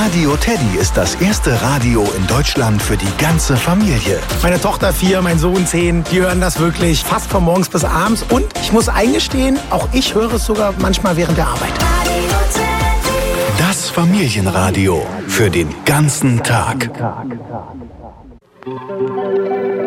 Radio Teddy ist das erste Radio in Deutschland für die ganze Familie. Meine Tochter 4, mein Sohn 10, die hören das wirklich fast von morgens bis abends. Und ich muss eingestehen, auch ich höre es sogar manchmal während der Arbeit. Das Familienradio für den ganzen Tag.